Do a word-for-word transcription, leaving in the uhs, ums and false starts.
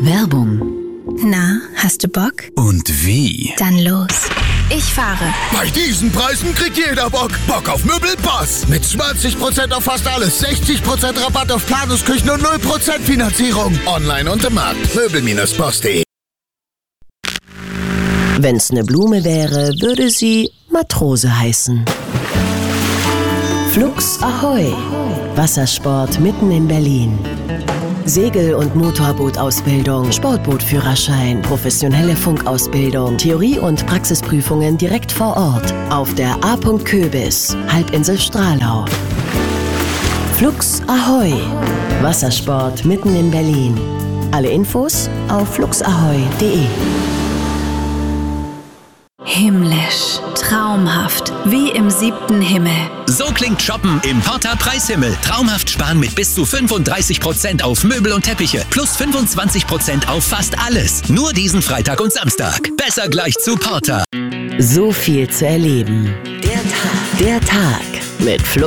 Werbung. Na, hast du Bock? Und wie? Dann los. Ich fahre. Bei diesen Preisen kriegt jeder Bock. Bock auf Möbelpass. Mit zwanzig Prozent auf fast alles, sechzig Prozent Rabatt auf Planungsküchen und null Prozent Finanzierung. Online und im Markt. Möbel Boss punkt de. Wenn's ne Blume wäre, würde sie Matrose heißen. Flux Ahoi. Wassersport mitten in Berlin. Segel- und Motorbootausbildung, Sportbootführerschein, professionelle Funkausbildung, Theorie- und Praxisprüfungen direkt vor Ort. Auf der A. Köbis, Halbinsel Stralau. Flux Ahoi. Wassersport mitten in Berlin. Alle Infos auf fluxahoi punkt de. Himmlisch, traumhaft, wie im siebten Himmel. So klingt Shoppen im Porta Preishimmel. Traumhaft sparen mit bis zu fünfunddreißig Prozent auf Möbel und Teppiche. Plus fünfundzwanzig Prozent auf fast alles. Nur diesen Freitag und Samstag. Besser gleich zu Porta. So viel zu erleben. Der Tag. Der Tag mit Flux.